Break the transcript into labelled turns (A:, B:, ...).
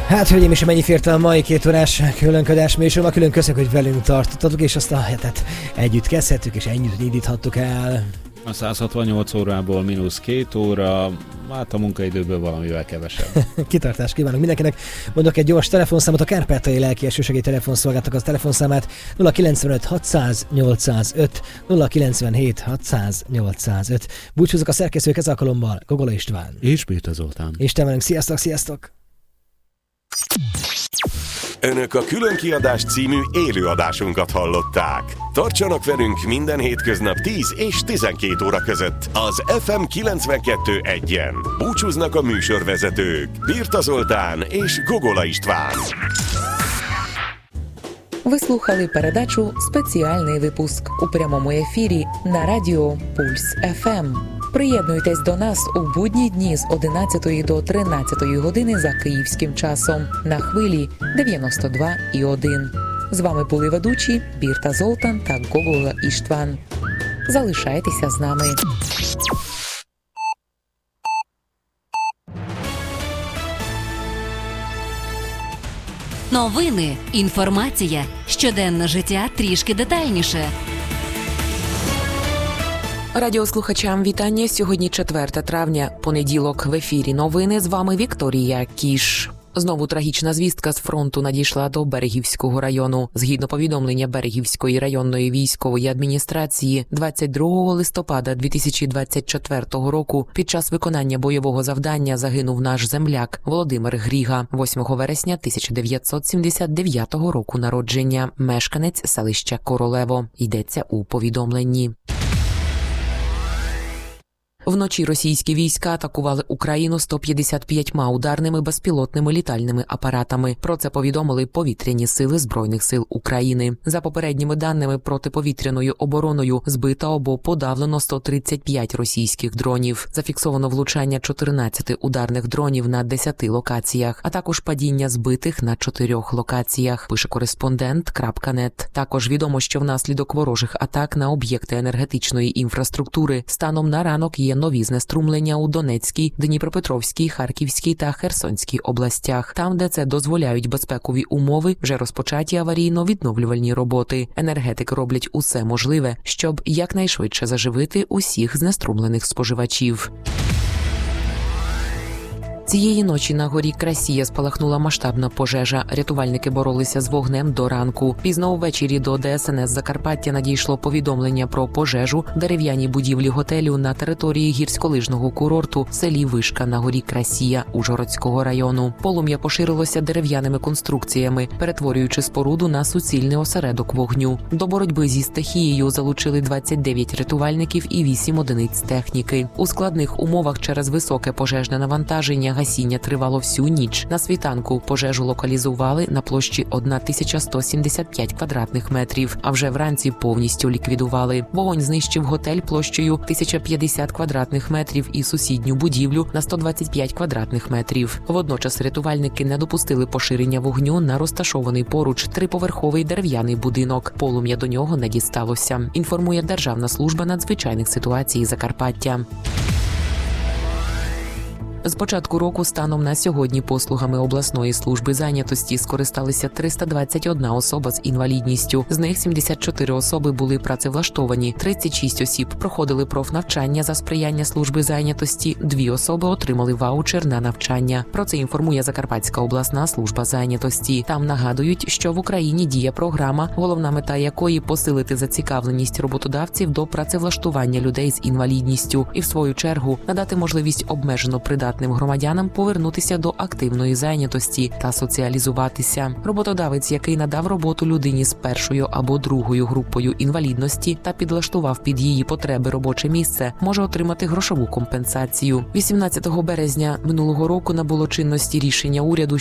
A: Hát, hölgyeim és mennyi fért a mai 2 órás különködás műsorom. A külön köszönjük, hogy velünk tartottatok, és azt a hetet együtt kezdhettük, és ennyit indíthattuk el.
B: A 168 órából -2 óra, hát a munkaidőből valamivel kevesebb.
A: Kitartást kívánok mindenkinek. Mondok egy gyors telefonszámot, a Kárpátaljai Lelkiesősegély telefonszolgáltak az telefonszámát 095 600 805 097 600 805. Búcsúzok a szerkesztők ez alkalommal, Gogola István.
B: És Birta Zoltán.
A: És te velünk, sziasztok, sziasztok!
C: Önök a Különkiadás című élőadásunkat hallották. Tartsanak velünk minden hétköznap 10 és 12 óra között az FM 92.1-en. Búcsúznak a műsorvezetők Birta Zoltán és Gogola István.
D: Ви слухали передачу «Спеціальний випуск» у прямому ефірі на радіо Пульс ФМ. Приєднуйтесь до нас у будні дні з 11 до 13 години за київським часом на хвилі 92,1. З вами були ведучі Бірта Золтан та Гогола Іштван. Залишайтеся з нами.
E: Новини, інформація, щоденне життя трішки детальніше.
D: Радіослухачам вітання. Сьогодні 4 травня, понеділок. В ефірі новини. З вами Вікторія Кіш. Знову трагічна звістка з фронту надійшла до Берегівського району. Згідно повідомлення Берегівської районної військової адміністрації, 22 листопада 2024 року під час виконання бойового завдання загинув наш земляк Володимир Гріга, 8 вересня 1979 року народження, мешканець селища Королево. Йдеться у повідомленні. Вночі російські війська атакували Україну 155 ударними безпілотними літальними апаратами. Про це повідомили повітряні сили Збройних сил України. За попередніми даними, протиповітряною обороною збито або подавлено 135 російських дронів. Зафіксовано влучання 14 ударних дронів на 10 локаціях, а також падіння збитих на 4 локаціях, пише кореспондент.нет. Також відомо, що внаслідок ворожих атак на об'єкти енергетичної інфраструктури станом на ранок є нові знеструмлення у Донецькій, Дніпропетровській, Харківській та Херсонській областях. Там, де це дозволяють безпекові умови, вже розпочаті аварійно-відновлювальні роботи. Енергетики роблять усе можливе, щоб якнайшвидше заживити усіх знеструмлених споживачів. Цієї ночі на горі Красія спалахнула масштабна пожежа. Рятувальники боролися з вогнем до ранку. Пізно увечері до ДСНС Закарпаття надійшло повідомлення про пожежу в дерев'яній будівлі готелю на території гірськолижного курорту в селі Вишка на горі Красія Ужгородського району. Полум'я поширилося дерев'яними конструкціями, перетворюючи споруду на суцільний осередок вогню. До боротьби зі стихією залучили 29 рятувальників і 8 одиниць техніки. У складних умовах через високе пожежне навантаження гасіння тривало всю ніч. На світанку пожежу локалізували на площі 1175 квадратних метрів, а вже вранці повністю ліквідували. Вогонь знищив готель площею 1050 квадратних метрів і сусідню будівлю на 125 квадратних метрів. Водночас рятувальники не допустили поширення вогню на розташований поруч 3-поверховий дерев'яний будинок. Полум'я до нього не дісталося, інформує Державна служба надзвичайних ситуацій Закарпаття. З початку року станом на сьогодні послугами обласної служби зайнятості скористалися 321 особа з інвалідністю. З них 74 особи були працевлаштовані, 36 осіб проходили профнавчання за сприяння служби зайнятості, 2 особи отримали ваучер на навчання. Про це інформує Закарпатська обласна служба зайнятості. Там нагадують, що в Україні діє програма, головна мета якої – посилити зацікавленість роботодавців до працевлаштування людей з інвалідністю і, в свою чергу, надати можливість обмежено придатним громадянам повернутися до активної зайнятості та соціалізуватися. Роботодавець, який надав роботу людині з першою або другою групою інвалідності та підлаштував під її потреби робоче місце, може отримати грошову компенсацію. 18 березня минулого року набуло чинності рішення уряду